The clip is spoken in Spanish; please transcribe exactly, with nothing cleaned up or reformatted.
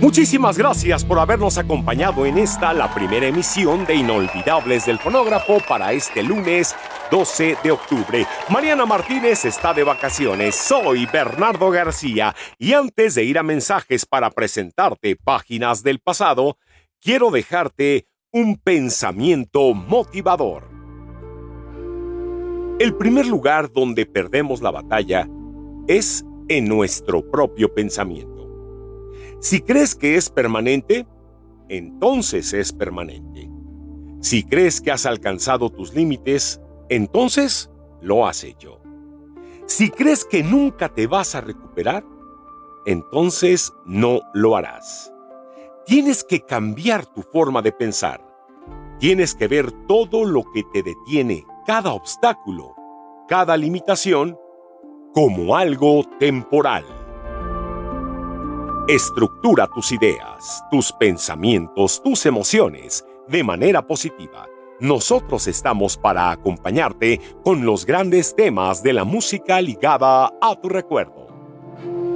Muchísimas gracias por habernos acompañado en esta, la primera emisión de Inolvidables del Fonógrafo para este lunes doce de octubre. Mariana Martínez está de vacaciones, soy Bernardo García y antes de ir a mensajes para presentarte páginas del pasado, quiero dejarte un pensamiento motivador. El primer lugar donde perdemos la batalla es en nuestro propio pensamiento. Si crees que es permanente, entonces es permanente. Si crees que has alcanzado tus límites, entonces lo has hecho. Si crees que nunca te vas a recuperar, entonces no lo harás. Tienes que cambiar tu forma de pensar. Tienes que ver todo lo que te detiene, cada obstáculo, cada limitación, como algo temporal. Estructura tus ideas, tus pensamientos, tus emociones de manera positiva. Nosotros estamos para acompañarte con los grandes temas de la música ligada a tu recuerdo.